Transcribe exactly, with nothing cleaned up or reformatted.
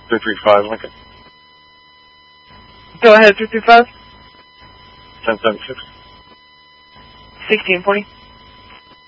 three three five Lincoln. Go ahead, three three five. ten seventy-six. sixteen forty.